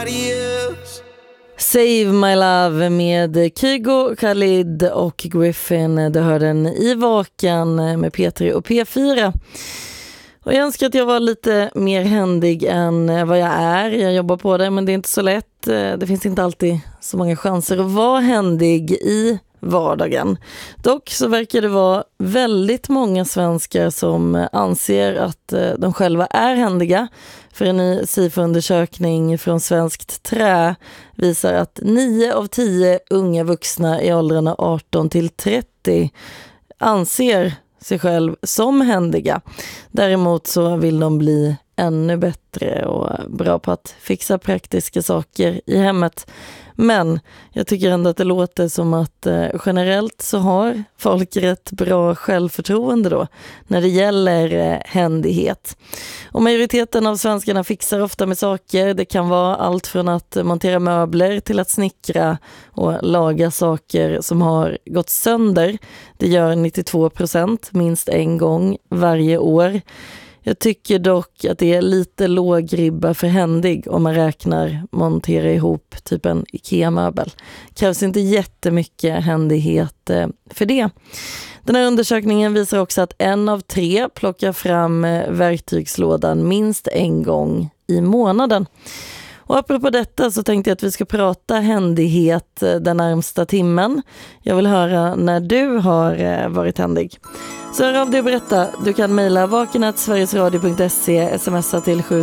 Save My Love med Kygo, Khalid och Griffin. Det hör den i Vaken med P3 och P4. Och jag önskar att jag var lite mer händig än vad jag är. Jag jobbar på det, men det är inte så lätt. Det finns inte alltid så många chanser att vara händig i vardagen. Dock så verkar det vara väldigt många svenskar som anser att de själva är händiga. För en ny SIFO-undersökning från Svenskt Trä visar att 9 av 10 unga vuxna i åldrarna 18 till 30 anser sig själv som händiga. Däremot så vill de bli ännu bättre och bra på att fixa praktiska saker i hemmet. Men jag tycker ändå att det låter som att generellt så har folk rätt bra självförtroende då när det gäller händighet. Och majoriteten av svenskarna fixar ofta med saker. Det kan vara allt från att montera möbler till att snickra och laga saker som har gått sönder. Det gör 92% minst en gång varje år. Jag tycker dock att det är lite låg ribba för händig om man räknar montera ihop typ en IKEA-möbel. Krävs inte jättemycket händighet för det. Den här undersökningen visar också att 1 av 3 plockar fram verktygslådan minst en gång i månaden. Och apropå detta så tänkte jag att vi ska prata händighet den närmsta timmen. Jag vill höra när du har varit händig. Så hör av dig och berätta. Du kan mejla vaken@sverigesradio.se, smsa till